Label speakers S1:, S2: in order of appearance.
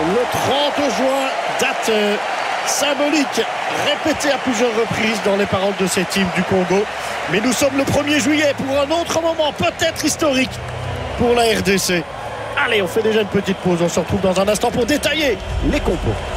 S1: Le 30 juin, date symbolique, répétée à plusieurs reprises dans les paroles de cette hymne du Congo. Mais nous sommes le 1er juillet pour un autre moment, peut-être historique, pour la RDC. Allez, on fait déjà une petite pause. On se retrouve dans un instant pour détailler les compos.